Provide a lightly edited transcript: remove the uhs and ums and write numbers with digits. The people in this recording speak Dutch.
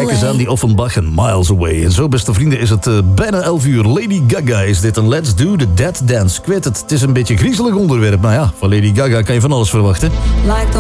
eens aan die Offenbach en Miles Away. En zo, beste vrienden, is het bijna 11 uur. Lady Gaga is dit een Let's Do the Dead Dance. Ik weet het is een beetje een griezelig onderwerp. Maar ja, van Lady Gaga kan je van alles verwachten.